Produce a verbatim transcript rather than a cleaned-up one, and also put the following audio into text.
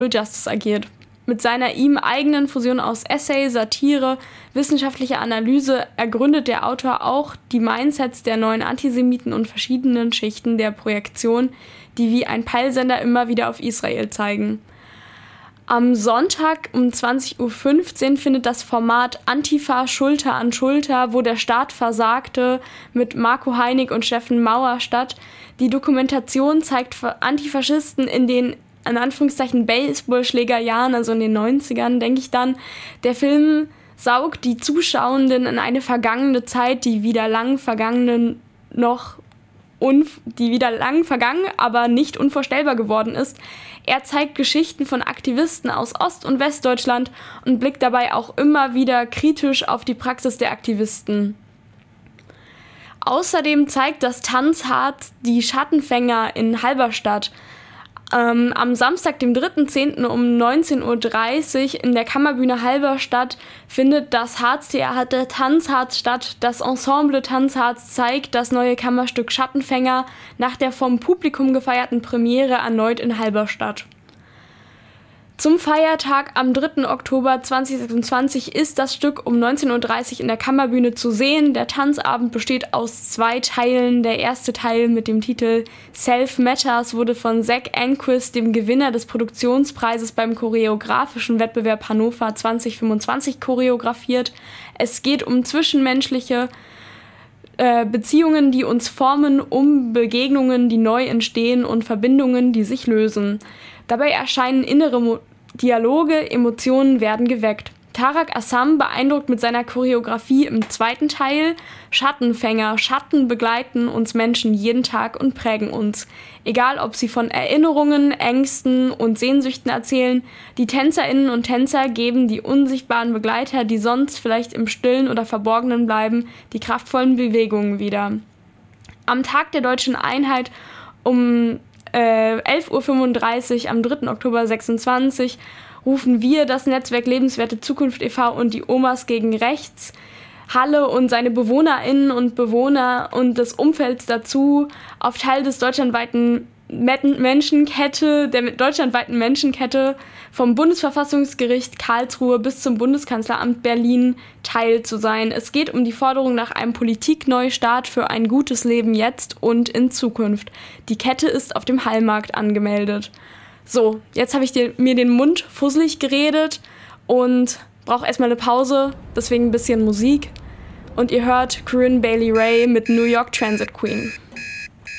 Justice agiert. Mit seiner ihm eigenen Fusion aus Essay, Satire, wissenschaftlicher Analyse ergründet der Autor auch die Mindsets der neuen Antisemiten und verschiedenen Schichten der Projektion, die wie ein Peilsender immer wieder auf Israel zeigen. Am Sonntag um zwanzig Uhr fünfzehn findet das Format Antifa Schulter an Schulter, wo der Staat versagte, mit Marco Heinig und Steffen Mauer statt. Die Dokumentation zeigt Antifaschisten in den in Anführungszeichen Baseballschlägerjahren, also in den neunzigern, denke ich dann. Der Film saugt die Zuschauenden in eine vergangene Zeit, die wieder lang vergangenen noch unf- die wieder lang vergangen, aber nicht unvorstellbar geworden ist. Er zeigt Geschichten von Aktivisten aus Ost- und Westdeutschland und blickt dabei auch immer wieder kritisch auf die Praxis der Aktivisten. Außerdem zeigt das Tanzharz die Schattenfänger in Halberstadt. Ähm, am Samstag, dem dritten zehnten um neunzehn Uhr dreißig in der Kammerbühne Halberstadt findet das Harztheater Tanzharz statt. Das Ensemble Tanzharz zeigt das neue Kammerstück Schattenfänger nach der vom Publikum gefeierten Premiere erneut in Halberstadt. Zum Feiertag am dritten Oktober zweitausendsechsundzwanzig ist das Stück um neunzehn Uhr dreißig in der Kammerbühne zu sehen. Der Tanzabend besteht aus zwei Teilen. Der erste Teil mit dem Titel Self Matters wurde von Zach Enquist, dem Gewinner des Produktionspreises beim choreografischen Wettbewerb Hannover zwanzig fünfundzwanzig, choreografiert. Es geht um zwischenmenschliche äh, Beziehungen, die uns formen, um Begegnungen, die neu entstehen und Verbindungen, die sich lösen. Dabei erscheinen innere Mo- Dialoge, Emotionen werden geweckt. Tarak Assam beeindruckt mit seiner Choreografie im zweiten Teil. Schattenfänger, Schatten begleiten uns Menschen jeden Tag und prägen uns. Egal, ob sie von Erinnerungen, Ängsten und Sehnsüchten erzählen, die Tänzerinnen und Tänzer geben die unsichtbaren Begleiter, die sonst vielleicht im Stillen oder Verborgenen bleiben, die kraftvollen Bewegungen wieder. Am Tag der Deutschen Einheit um äh, elf Uhr fünfunddreißig am dritten Oktober sechsundzwanzig rufen wir, das Netzwerk Lebenswerte Zukunft e V und die Omas gegen Rechts, Halle und seine BewohnerInnen und Bewohner und des Umfelds dazu, auf Teil des deutschlandweiten Menschenkette, der deutschlandweiten Menschenkette vom Bundesverfassungsgericht Karlsruhe bis zum Bundeskanzleramt Berlin teil zu sein. Es geht um die Forderung nach einem Politikneustart für ein gutes Leben jetzt und in Zukunft. Die Kette ist auf dem Hallmarkt angemeldet. So, jetzt habe ich dir, mir den Mund fusselig geredet und brauche erstmal eine Pause, deswegen ein bisschen Musik. Und ihr hört Corinne Bailey Rae mit New York Transit Queen.